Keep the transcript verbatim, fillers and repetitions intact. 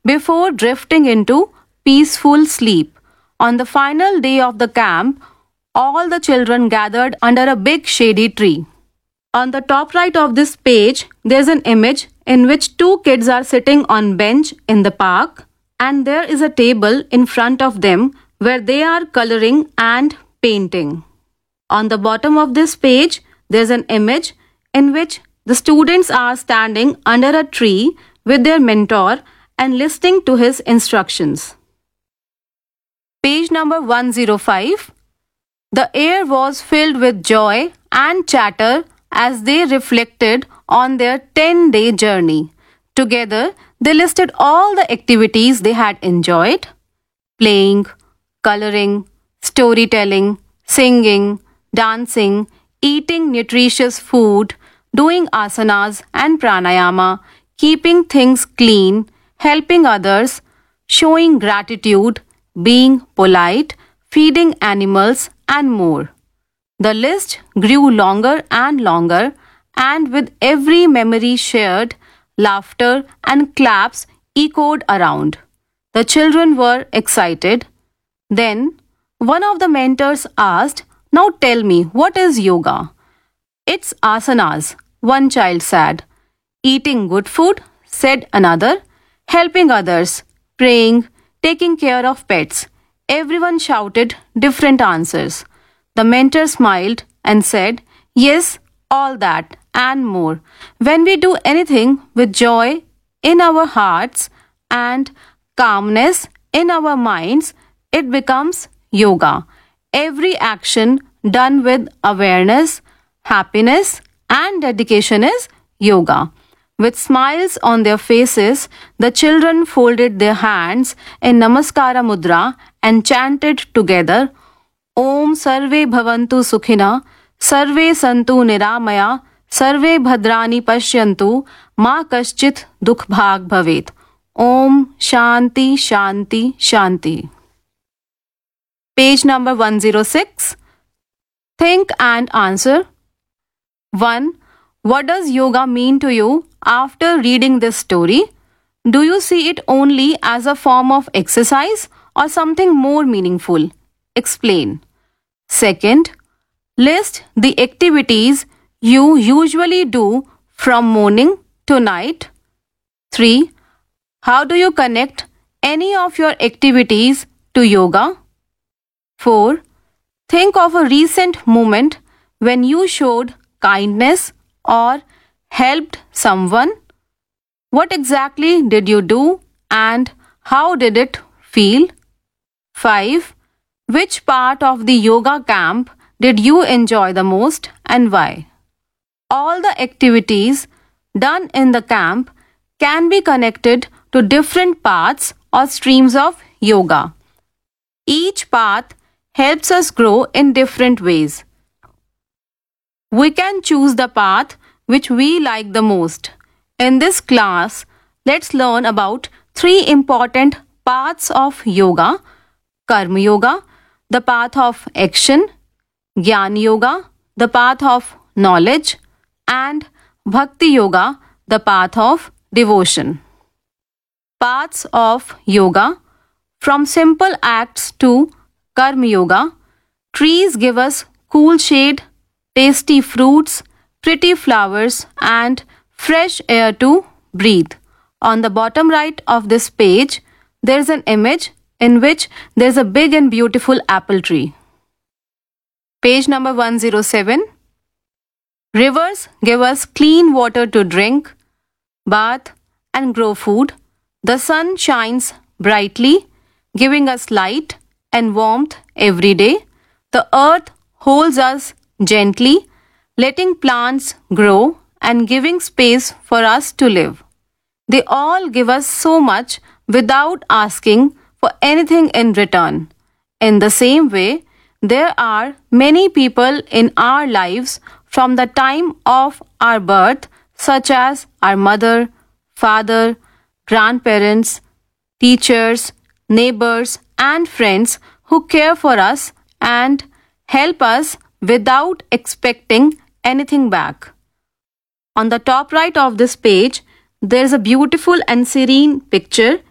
before drifting into peaceful sleep. On the final day of the camp, all the children gathered under a big shady tree. On the top right of this page, there's an image in which two kids are sitting on bench in the park, and there is a table in front of them where they are coloring and painting. On the bottom of this page, there's an image in which the students are standing under a tree with their mentor and listening to his instructions. Page number one oh five. The air was filled with joy and chatter as they reflected on their ten-day journey. Together, they listed all the activities they had enjoyed: playing, coloring, storytelling, singing, dancing, eating nutritious food, doing asanas and pranayama, keeping things clean, helping others, showing gratitude, being polite, feeding animals, and more. The list grew longer and longer, and with every memory shared, laughter and claps echoed around. The children were excited. Then, one of the mentors asked, "Now tell me, what is yoga?" "It's asanas," one child said. "Eating good food," said another. "Helping others, praying, taking care of pets." Everyone shouted different answers. The mentor smiled and said, "Yes, all that and more. When we do anything with joy in our hearts and calmness in our minds, it becomes yoga. Every action done with awareness, happiness, and dedication is yoga." With smiles on their faces, the children folded their hands in Namaskara Mudra and chanted together, "Om Sarve Bhavantu Sukhina, Sarve Santu Niramaya, Sarve Bhadrani Pashyantu, Ma Kaschit Dukh Bhag Bhavet. Om Shanti Shanti Shanti." Page number one oh six. Think and answer. one. What does yoga mean to you after reading this story? Do you see it only as a form of exercise or something more meaningful? Explain. Second, list the activities you usually do from morning to night. three. How do you connect any of your activities to yoga? four. Think of a recent moment when you showed kindness or helped someone. What exactly did you do and how did it feel? five. Which part of the yoga camp did you enjoy the most and why? All the activities done in the camp can be connected to different paths or streams of yoga. Each path helps us grow in different ways. We can choose the path which we like the most. In this class, let's learn about three important paths of yoga: Karma Yoga, the path of action; Jnana Yoga, the path of knowledge; and Bhakti Yoga, the path of devotion. Paths of yoga. From simple acts to Karma Yoga. Trees give us cool shade, tasty fruits, pretty flowers, and fresh air to breathe. On the bottom right of this page, there is an image in which there is a big and beautiful apple tree. Page number one oh seven. Rivers give us clean water to drink, bath, and grow food. The sun shines brightly, giving us light and warmth every day. The earth holds us gently, letting plants grow and giving space for us to live. They all give us so much without asking for anything in return. In the same way, there are many people in our lives from the time of our birth, such as our mother, father, grandparents, teachers, neighbors, and friends who care for us and help us without expecting anything back. On the top right of this page, there is a beautiful and serene picture